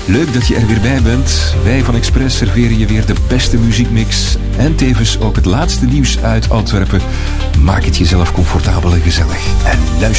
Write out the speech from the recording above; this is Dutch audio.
Leuk dat je er weer bij bent. Wij van Express serveren je weer de beste muziekmix en tevens ook het laatste nieuws uit Antwerpen. Maak het jezelf comfortabel en gezellig en luister.